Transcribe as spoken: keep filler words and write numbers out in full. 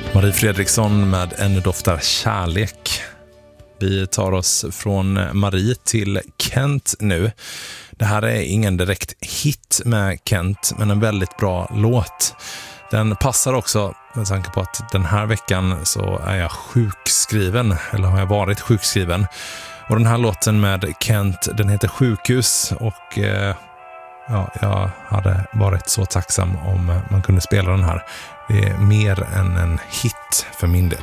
Marie Fredriksson med En doftar kärlek. Vi tar oss från Marie till Kent nu. Det här är ingen direkt hit med Kent, men en väldigt bra låt. Den passar också med tanke på att den här veckan så är jag sjukskriven, eller har jag varit sjukskriven. Och den här låten med Kent, den heter Sjukhus, och eh, ja, jag hade varit så tacksam om man kunde spela den här. Det är mer än en hit för min del.